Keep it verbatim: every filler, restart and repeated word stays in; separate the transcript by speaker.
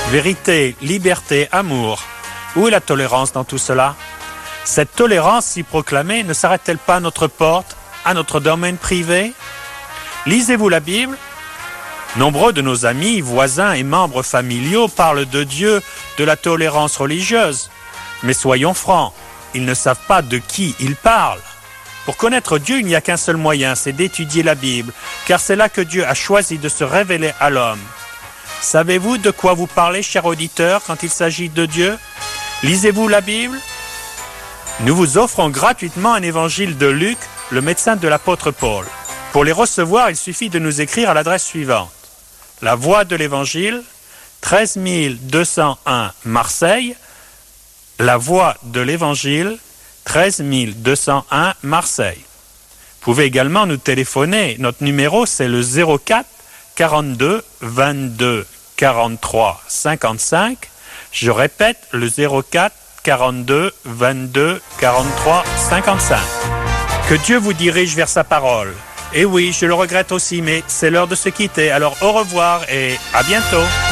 Speaker 1: Vérité, liberté, amour. Où est la tolérance dans tout cela? Cette tolérance si proclamée ne s'arrête-t-elle pas à notre porte, à notre domaine privé? Lisez-vous la Bible? Nombreux de nos amis, voisins et membres familiaux parlent de Dieu, de la tolérance religieuse. Mais soyons francs, ils ne savent pas de qui ils parlent. Pour connaître Dieu, il n'y a qu'un seul moyen, c'est d'étudier la Bible, car c'est là que Dieu a choisi de se révéler à l'homme. Savez-vous de quoi vous parlez, chers auditeurs, quand il s'agit de Dieu? Lisez-vous la Bible? Nous vous offrons gratuitement un évangile de Luc, le médecin de l'apôtre Paul. Pour les recevoir, il suffit de nous écrire à l'adresse suivante. La Voix de l'Évangile, treize mille deux cent un Marseille. La Voix de l'Évangile, treize mille deux cent un Marseille. Vous pouvez également nous téléphoner. Notre numéro, c'est le zéro quatre quarante-deux vingt-deux quarante-trois cinquante-cinq. Je répète, le zéro quatre quarante-deux vingt-deux quarante-trois cinquante-cinq. Que Dieu vous dirige vers sa parole. Et oui, je le regrette aussi, mais c'est l'heure de se quitter. Alors au revoir et à bientôt.